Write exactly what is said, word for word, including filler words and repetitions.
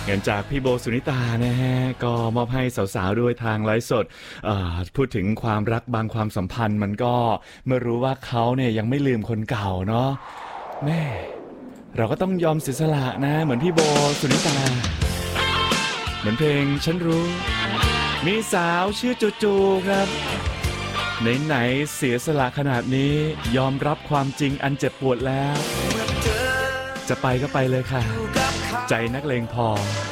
เงินจากพี่โบสุนิตานะฮะก็มอบให้สาวๆด้วยทางไลฟ์สดพูดถึงความรักบางความสัมพันธ์มันก็เมื่อรู้ว่าเขาเนี่ยยังไม่ลืมคนเก่าเนาะแม่เราก็ต้องยอมเสียสละนะเหมือนพี่โบสุนิตาเหมือนเพลงฉันรู้มีสาวชื่อจูจูครับไหนๆเสียสละขนาดนี้ยอมรับความจริงอันเจ็บปวดแล้วจะไปก็ไปเลยค่ะใจนักเลงพอ